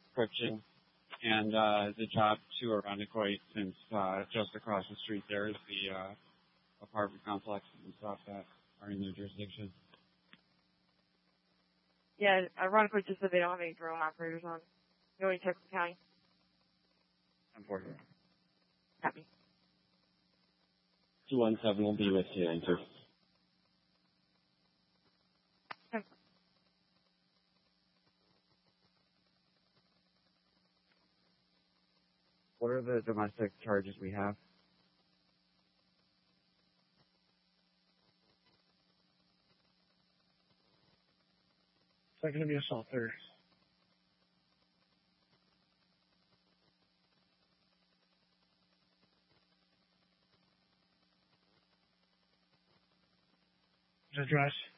description and the job to Irondequoit, since just across the street there is the apartment complexes and stuff that are in their jurisdiction. Yeah, Irondequoit just said they don't have any drone operators on. Going to Texas County. Unfortunately. Happy. 217 will be with you, enter. What are the domestic charges we have? Second to be assaulter. Address.